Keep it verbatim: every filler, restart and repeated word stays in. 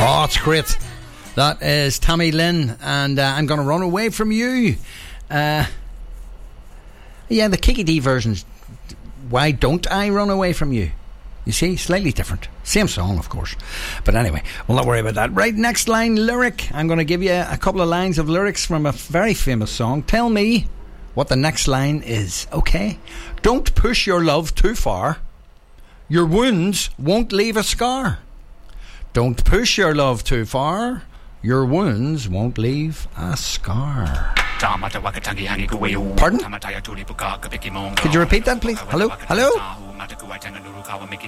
Oh, it's great. That is Tammy Lynn, and uh, I'm going to run away from you. Uh, yeah, the Kiki D versions. Why don't I run away from you? You see, slightly different. Same song, of course. But anyway, we'll not worry about that. Right, next line, lyric. I'm going to give you a couple of lines of lyrics from a very famous song. Tell me what the next line is, okay? Don't push your love too far. Your wounds won't leave a scar. Don't push your love too far. Your wounds won't leave a scar. Pardon? Could you repeat that, please? Hello? Hello?